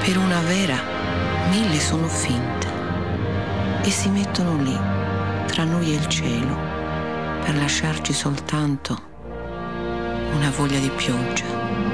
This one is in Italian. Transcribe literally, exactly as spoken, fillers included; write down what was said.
Per una vera, mille sono finte e si mettono lì, tra noi e il cielo, per lasciarci soltanto una voglia di pioggia.